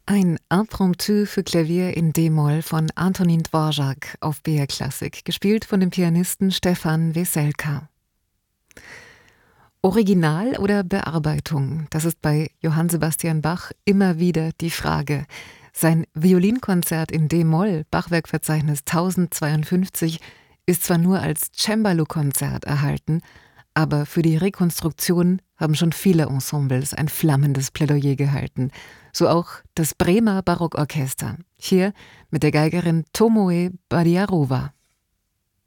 Ein Impromptu für Klavier in D-Moll von Antonin Dvorak auf BR Klassik, gespielt von dem Pianisten Stefan Weselka. Original oder Bearbeitung? Das ist bei Johann Sebastian Bach immer wieder die Frage. Sein Violinkonzert in D-Moll, Bachwerkverzeichnis 1052, ist zwar nur als Cembalo-Konzert erhalten, aber für die Rekonstruktion haben schon viele Ensembles ein flammendes Plädoyer gehalten. So auch das Bremer Barockorchester. Hier mit der Geigerin Tomoe Badiarova.